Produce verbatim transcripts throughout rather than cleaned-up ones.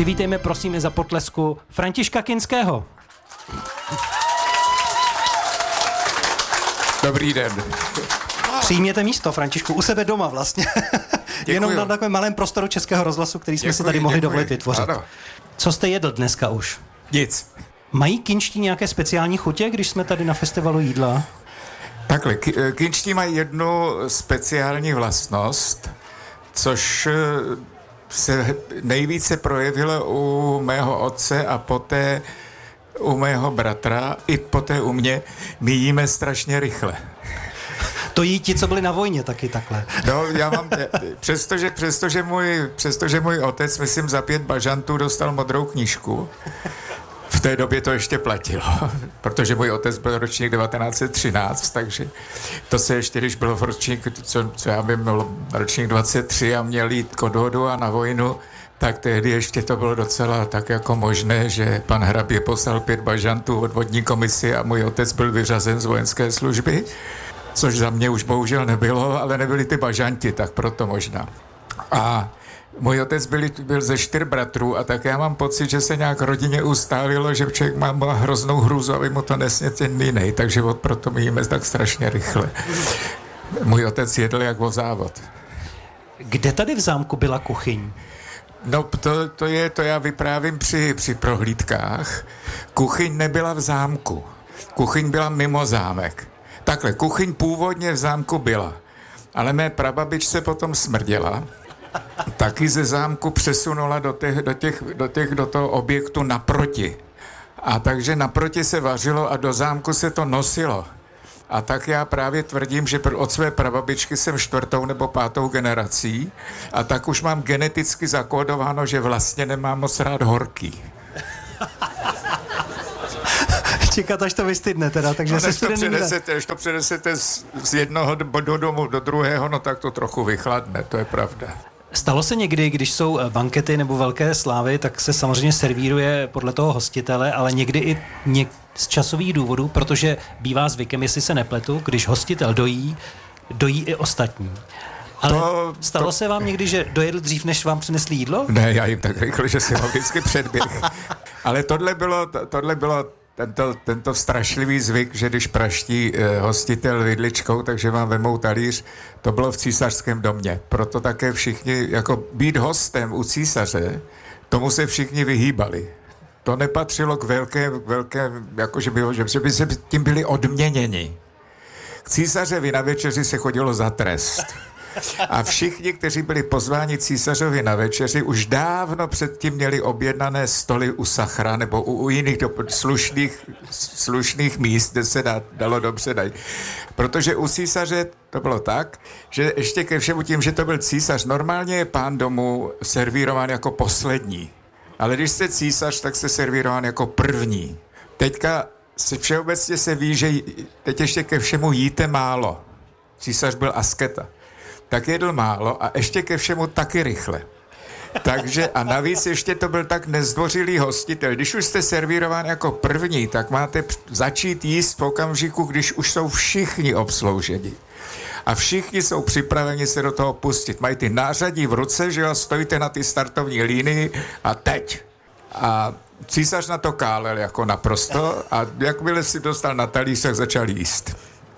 Přivítejme prosím i za potlesku Františka Kinského. Dobrý den. Přijměte místo, Františku, u sebe doma vlastně. Jenom na takovém malém prostoru Českého rozhlasu, který jsme děkuji, si tady mohli děkuji. dovolit vytvořit. Ano. Co jste jedl dneska už? Nic. Mají kinští nějaké speciální chutě, když jsme tady na festivalu jídla? Takhle, kinští mají jednu speciální vlastnost, což se nejvíce projevilo u mého otce a poté u mého bratra i poté u mě. My jíme strašně rychle. To jí ti, co byli na vojně, taky takhle. No, já mám, přestože, přestože, můj, přestože můj otec, myslím, za pět bažantů dostal modrou knížku, v té době to ještě platilo, protože můj otec byl ročník devatenáct set třináct, takže to se ještě, když bylo v ročník, co, co já bych byl ročník dvacet tři a měl jít k odvodu a na vojnu, tak tehdy ještě to bylo docela tak jako možné, že pan hrabě poslal pět bažantů odvodní komisi a můj otec byl vyřazen z vojenské služby, což za mě už bohužel nebylo, ale nebyli ty bažanti, tak proto možná. A můj otec byl, byl ze čtyř bratrů a tak já mám pocit, že se nějak rodině ustálilo, že člověk má, má hroznou hrůzu, aby mu to nesně ten jiný, takže od proto my jíme tak strašně rychle. Můj otec jedl jak o závod. Kde tady v zámku byla kuchyň? No to, to je, to já vyprávím při, při prohlídkách. Kuchyň nebyla v zámku. Kuchyň byla mimo zámek. Takhle, kuchyň původně v zámku byla, ale mé prababičce potom smrděla, taky ze zámku přesunula do těch, do těch, do těch, do toho objektu naproti. A takže naproti se vařilo a do zámku se to nosilo. A tak já právě tvrdím, že od své prababičky jsem čtvrtou nebo pátou generací a tak už mám geneticky zakódováno, že vlastně nemám moc rád horký. Čekat, až to vystydne teda, takže no, se to přenesete, až to přenesete z, z jednoho do domu do druhého, no tak to trochu vychladne, to je pravda. Stalo se někdy, když jsou bankety nebo velké slávy, tak se samozřejmě servíruje podle toho hostitele, ale někdy i něk- z časových důvodů, protože bývá zvykem, jestli se nepletu, když hostitel dojí, dojí i ostatní. Ale to, stalo to... se vám někdy, že dojedl dřív, než vám přinesli jídlo? Ne, já jim tak rychle, že si ho vždycky předběh. Ale tohle bylo, tohle bylo tento, tento strašlivý zvyk, že když praští eh, hostitel vidličkou, takže vám vemou talíř, to bylo v císařském domě. Proto také všichni, jako být hostem u císaře, tomu se všichni vyhýbali. To nepatřilo k velké, velké jako že by, že by se tím byli odměněni. K císařovi na večeři se chodilo za trest. A všichni, kteří byli pozváni císařovi na večeři, už dávno předtím měli objednané stoly u Sachra nebo u, u jiných do, slušných, slušných míst, kde se dá, dalo dobře dát. Protože u císaře to bylo tak, že ještě ke všemu tím, že to byl císař, normálně je pán domu servírován jako poslední. Ale když jste císař, tak jste servírován jako první. Teďka se všeobecně se ví, že teď ještě ke všemu jíte málo. Císař byl asketa. Tak jedl málo a ještě ke všemu taky rychle. Takže a navíc ještě to byl tak nezdvořilý hostitel. Když už jste servírován jako první, tak máte začít jíst v okamžiku, když už jsou všichni obslouženi. A všichni jsou připraveni se do toho pustit. Mají ty nářadí v ruce, že jo, stojíte na ty startovní linii a teď. A císař na to kálel jako naprosto a jakmile si dostal na talíř, tak začal jíst.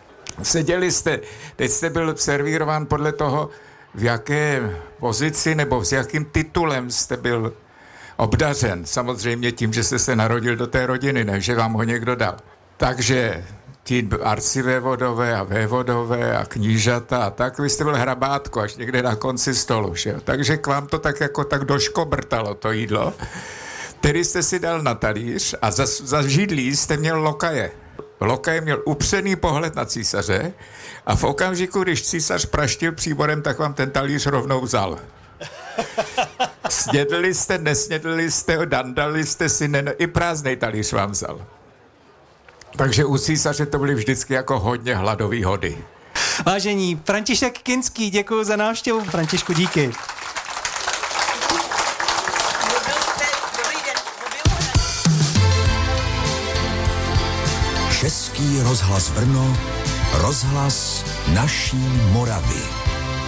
Seděli jste, teď jste byl servírován podle toho, v jaké pozici nebo s jakým titulem jste byl obdařen. Samozřejmě tím, že jste se narodil do té rodiny, ne, že vám ho někdo dal. Takže ti arcivévodové a vévodové a knížata a tak, vy jste byl hrabátko až někde na konci stolu, že jo. Takže k vám to tak jako tak doškobrtalo to jídlo. Tedy jste si dal na talíř a za, za židlí jste měl lokaje. Lokaj měl upřený pohled na císaře a v okamžiku, když císař praštil příborem, tak vám ten talíř rovnou vzal. Snědli jste, nesnědli jste, dandali jste si, ne, i prázdnej talíř vám vzal. Takže u císaře to byly vždycky jako hodně hladový hody. Vážení, František Kinský, děkuji za návštěvu. Františku, díky. Český rozhlas Brno, rozhlas naší Moravy.